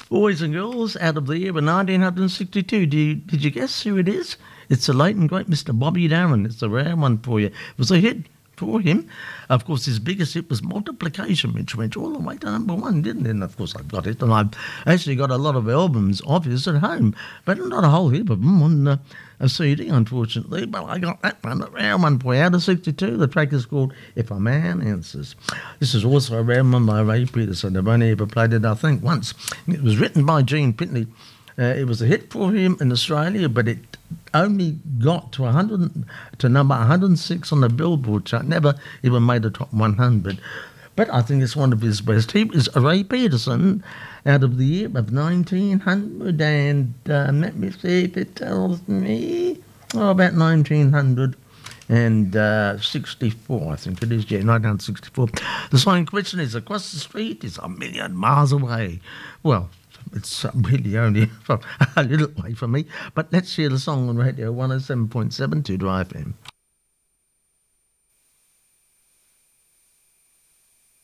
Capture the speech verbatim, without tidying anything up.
Boys and girls, out of the year of nineteen sixty-two. Do you, did you guess who it is? It's the late and great Mister Bobby Darin. It's a rare one for you. It was a hit for him. Of course, his biggest hit was Multiplication, which went all the way to number one, didn't it? And of course, I've got it. And I've actually got a lot of albums of his at home, but not a whole heap of them on uh, a C D, unfortunately. But I got that one, a rare one for you, out of sixty-two. The track is called If a Man Answers. This is also a rare one by Ray Peterson. I've only ever played it, I think, once. It was written by Gene Pitney. Uh, it was a hit for him in Australia, but it only got to one hundred, to number one hundred six on the Billboard chart. Never even made the top one hundred. But I think it's one of his best. He was Ray Peterson, out of the year of nineteen hundred, and uh, let me see if it tells me, oh, about nineteen sixty-four, I think it is, yeah, nineteen sixty-four. The song in question is Across the Street is a Million Miles Away. Well, it's really only a little way from me, but let's hear the song on Radio one oh seven point seven to Drive F M.